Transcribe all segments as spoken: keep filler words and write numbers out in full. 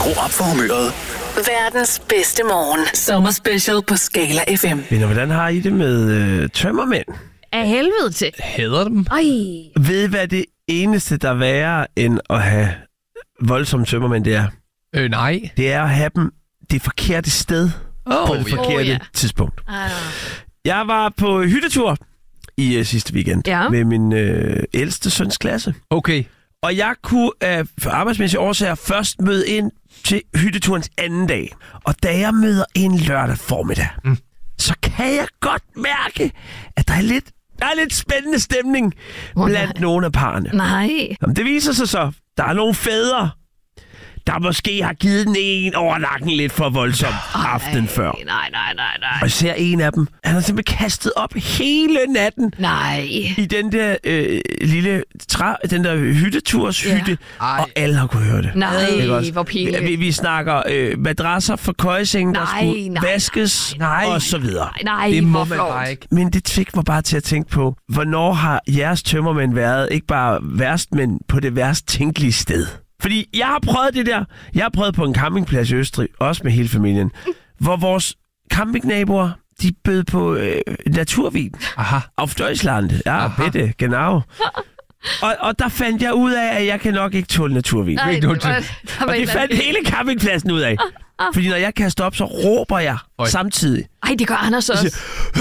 Skru op for humøret. Verdens bedste morgen. Sommerspecial på Skala F M. Men hvordan har I det med øh, tømmermænd? Af helvede til. Hader dem. Ej. Ved I, hvad det eneste, der er værre end at have voldsomme tømmermænd, det er? Øh, nej. Det er at have dem det forkerte sted Oh, på det ja. forkerte Oh, ja. tidspunkt. Ah. Jeg var på hyttetur i øh, sidste weekend Ja. med min øh, ældste søns klasse. Okay. Og jeg kunne af for arbejdsmæssige årsager først møde ind til hytteturens anden dag. Og da jeg møder ind lørdag formiddag, mm. så kan jeg godt mærke, at der er lidt, der er lidt spændende stemning Oh, blandt nej. nogle af parerne. Nej. Jamen, det viser sig så, der er nogle fædre, der måske har givet den en over nakken lidt for voldsomt Ej, aftenen før. Nej, nej, nej, Og nej. jeg ser en af dem, han har simpelthen kastet op hele natten Nej. i den der øh, lille træ, den der hytteturshytte, Ja. og alle har kunne høre det. Nej, Ikke også? hvor pinligt. Vi, vi, vi snakker øh, madrasser for køjesenge, der Nej, skulle nej, vaskes nej, nej. og så videre. Nej, nej, Det må hvor man flot. bare ikke. Men det fik mig bare til at tænke på, hvornår har jeres tømmermænd været ikke bare værst, men på det værst tænkelige sted? Fordi jeg har prøvet det der. Jeg har prøvet på en campingplads i Østrig, også med hele familien, hvor vores campingnaboer, de bød på øh, naturvin. Aha. Auf Deutschland. Ja, Aha. bitte, genau. Og, og der fandt jeg ud af, at jeg kan nok ikke tåle naturvin. Nej, Ikke det noget var, til. der var Og et det eller fandt andet. hele campingpladsen ud af. Fordi når jeg kaster op, så råber jeg Oj. samtidig. Ej, det gør Anders også.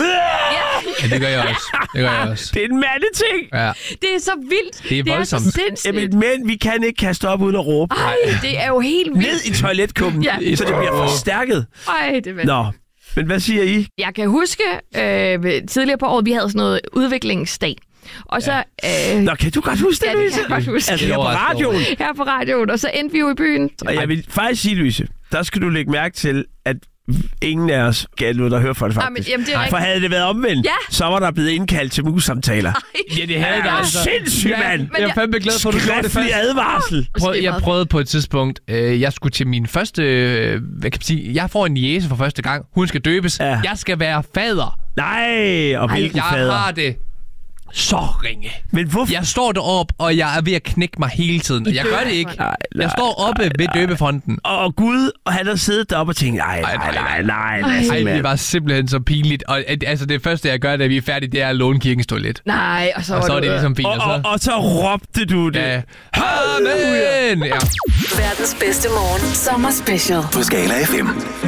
Ja, det gør jeg også. Det gør jeg også. Det er en mandeting. Ja. Det er så vildt. Det er Det er voldsomt. så sindssygt. Jamen, men vi kan ikke kaste op uden at råbe. Ej, det er jo helt Ned vildt. i toiletkummen, Ja. så det bliver forstærket. Ej, det er vildt. Nå, men hvad siger I? Jeg kan huske øh, tidligere på året, vi havde sådan noget udviklingsdag. Og så... Øh, Nå, kan du godt huske det, Ja, det Louise? kan jeg godt huske. Altså, her på Det er radioen. her på radioen, og så endte vi jo i byen. Og jeg vil faktisk sige, Louise, der skal du lægge mærke til, at ingen af os gav noget, der hører for det Ej, men, faktisk. jamen, det er For rigtigt. havde det været omvendt, Ja. så var der blevet indkaldt til mus-samtaler. Ja, det havde Det der er altså. sindssygt, mand. Jeg er fandme glad for, at du gjorde det Skriftlig først. advarsel. Prøv, Det er jeg meget prøvede på et tidspunkt, øh, jeg skulle til min første, øh, hvad kan man sige, jeg får en niece for første gang, hun skal døbes, Ja. jeg skal være fader, Nej, og hvilken jeg fader. har det så ringe. Men hvorfor? Jeg står deroppe, og jeg er ved at knække mig hele tiden, og jeg gør det ikke. Nej, nej, Jeg står oppe ved døbefronten. Og, og Gud, og han har siddet deroppe og tænkt, nej, nej, nej, nej, nej, nej, Ej, nej. det var simpelthen så pinligt. Og at- altså det første, jeg gør, da vi er færdige, det er at låne kirkens toilet. Nej, og så Og var så er du det ude. ligesom fint. Og, Og og, så... og så råbte du det. Ja. Amen! Ja. Verdens bedste morgen. Sommerspecial. På Skala F M.